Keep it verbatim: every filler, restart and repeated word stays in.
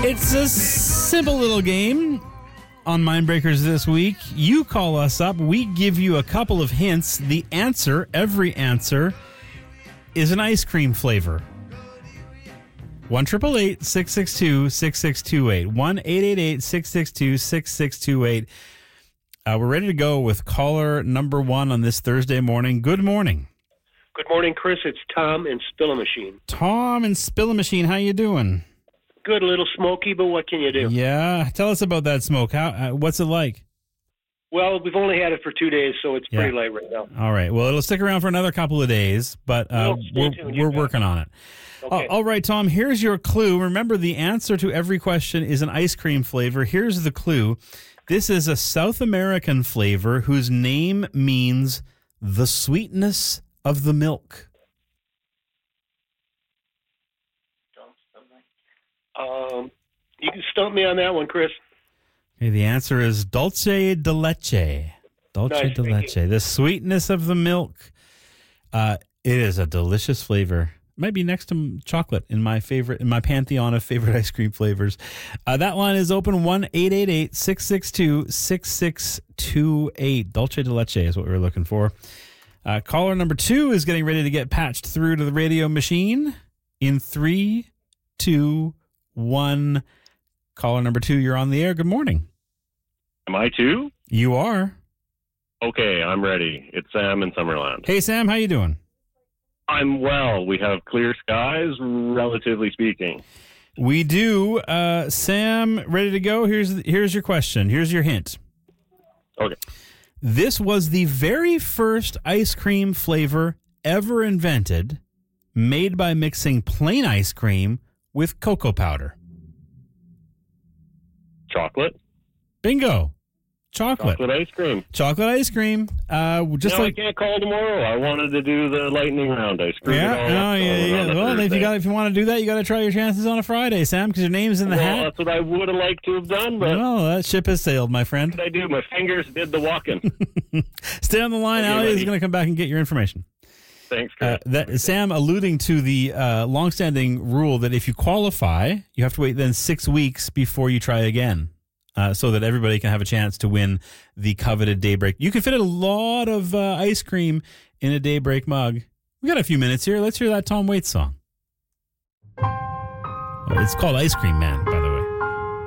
It's a simple little game on Mindbreakers this week. You call us up. We give you a couple of hints. The answer, every answer, is an ice cream flavor. one eight eight eight, six six two, six six two eight. one eight eight eight, six six two, six six two eight. Uh, we're ready to go with caller number one on this Thursday morning. Good morning. Good morning, Chris. It's Tom and Spill-A-Machine. Tom and Spill-A-Machine, how you doing? Good, a little smoky, but what can you do? Yeah, tell us about that smoke. How? Uh, what's it like? Well, we've only had it for two days, so it's Yeah. pretty light right now. All right. Well, it'll stick around for another couple of days, but uh, Well, stay we're, tuned. You we're bet. working on it. Okay. Oh, all right, Tom, here's your clue. Remember, the answer to every question is an ice cream flavor. Here's the clue. This is a South American flavor whose name means the sweetness of the milk. Um, you can stump me on that one, Chris. Okay, the answer is dulce de leche. Dulce Nice, de thank leche. The sweetness of the milk. Uh, it is a delicious flavor. Might be next to chocolate in my favorite, in my pantheon of favorite ice cream flavors. Uh, that line is open one eight eight eight, six six two, six six two eight. Dulce de leche is what we were looking for. Uh, caller number two is getting ready to get patched through to the radio machine in three, two, one. Caller number two, you're on the air. Good morning. Am I too? You are. Okay, I'm ready. It's Sam in Summerland. Hey, Sam, how you doing? I'm well. We have clear skies, relatively speaking. We do. Uh, Sam, ready to go? Here's here's your question. Here's your hint. Okay. This was the very first ice cream flavor ever invented, made by mixing plain ice cream with cocoa powder. Chocolate? Bingo. Chocolate. Chocolate ice cream. Chocolate ice cream. Uh, just no, like I can't call tomorrow. I wanted to do the lightning round. I screwed yeah, it all no, up. yeah, going yeah. on a Well, if you Thursday. got if you want to do that, you got to try your chances on a Friday, Sam, because your name's in the well, hat. that's what I would have liked to have done, but Well, that ship has sailed, my what friend. did I do? My fingers did the walking. Stay on the line. Okay, Ali is buddy. going to come back and get your information. Thanks, Chris. Uh, that Sam alluding to the uh, longstanding rule that if you qualify, you have to wait then six weeks before you try again, uh, so that everybody can have a chance to win the coveted Daybreak. You can fit a lot of uh, ice cream in a Daybreak mug. We got a few minutes here. Let's hear that Tom Waits song. It's called Ice Cream Man, but